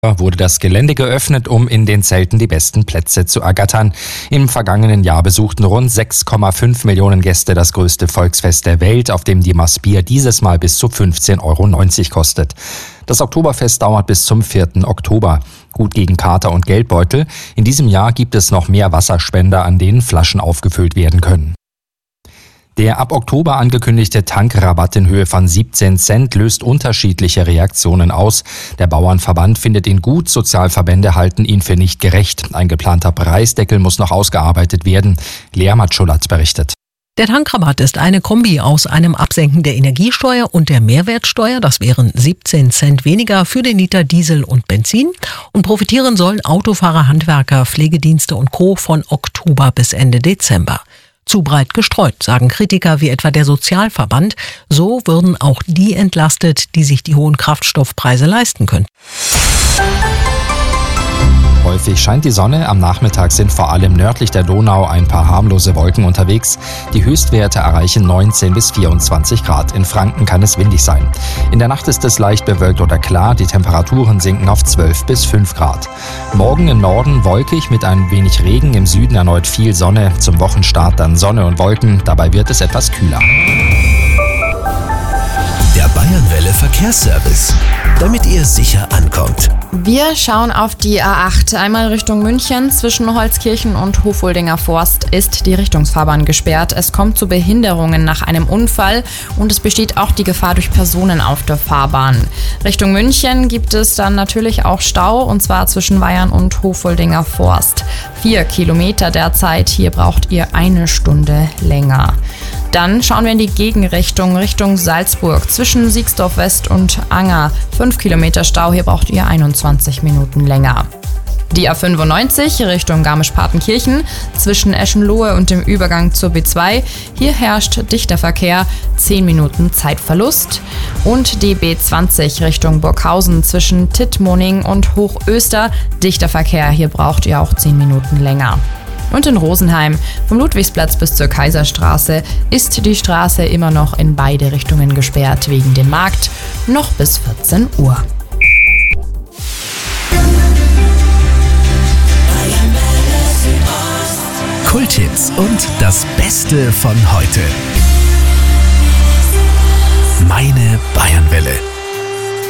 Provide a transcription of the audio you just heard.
wurde das Gelände geöffnet, um in den Zelten die besten Plätze zu ergattern. Im vergangenen Jahr besuchten rund 6,5 Millionen Gäste das größte Volksfest der Welt, auf dem die Maßbier dieses Mal bis zu 15,90 € kostet. Das Oktoberfest dauert bis zum 4. Oktober. Gut gegen Kater und Geldbeutel. In diesem Jahr gibt es noch mehr Wasserspender, an denen Flaschen aufgefüllt werden können. Der ab Oktober angekündigte Tankrabatt in Höhe von 17 Cent löst unterschiedliche Reaktionen aus. Der Bauernverband findet ihn gut, Sozialverbände halten ihn für nicht gerecht. Ein geplanter Preisdeckel muss noch ausgearbeitet werden. Lea Matschulat berichtet. Der Tankrabatt ist eine Kombi aus einem Absenken der Energiesteuer und der Mehrwertsteuer. Das wären 17 Cent weniger für den Liter Diesel und Benzin. Und profitieren sollen Autofahrer, Handwerker, Pflegedienste und Co. von Oktober bis Ende Dezember. Zu breit gestreut, sagen Kritiker wie etwa der Sozialverband. So würden auch die entlastet, die sich die hohen Kraftstoffpreise leisten können. Häufig scheint die Sonne, am Nachmittag sind vor allem nördlich der Donau ein paar harmlose Wolken unterwegs. Die Höchstwerte erreichen 19 bis 24 Grad. In Franken kann es windig sein. In der Nacht ist es leicht bewölkt oder klar, die Temperaturen sinken auf 12 bis 5 Grad. Morgen im Norden wolkig mit ein wenig Regen, im Süden erneut viel Sonne. Zum Wochenstart dann Sonne und Wolken, dabei wird es etwas kühler. Der Bayernwelle Verkehrsservice, damit ihr sicher ankommt. Wir schauen auf die A8. Einmal Richtung München. Zwischen Holzkirchen und Hofoldinger Forst ist die Richtungsfahrbahn gesperrt. Es kommt zu Behinderungen nach einem Unfall und es besteht auch die Gefahr durch Personen auf der Fahrbahn. Richtung München gibt es dann natürlich auch Stau, und zwar zwischen Weyern und Hofoldinger Forst. 4 Kilometer derzeit. Hier braucht ihr 1 Stunde länger. Dann schauen wir in die Gegenrichtung, Richtung Salzburg. Zwischen Siegsdorf West und Anger 5 Kilometer Stau, hier braucht ihr 21 Minuten länger. Die A95 Richtung Garmisch-Partenkirchen zwischen Eschenlohe und dem Übergang zur B2. Hier herrscht dichter Verkehr, 10 Minuten Zeitverlust. Und die B20 Richtung Burghausen zwischen Tittmoning und Hochöster. Dichter Verkehr, hier braucht ihr auch 10 Minuten länger. Und in Rosenheim, vom Ludwigsplatz bis zur Kaiserstraße, ist die Straße immer noch in beide Richtungen gesperrt wegen dem Markt, noch bis 14 Uhr. Kulthits und das Beste von heute. Meine Bayernwelle.